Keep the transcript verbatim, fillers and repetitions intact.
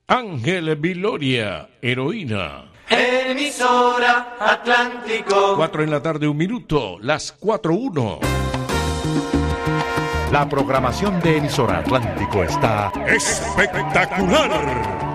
Ángel Viloria, heroína. Emisora Atlántico. Cuatro en la tarde, un minuto, las cuatro uno. La programación de Emisora Atlántico está espectacular.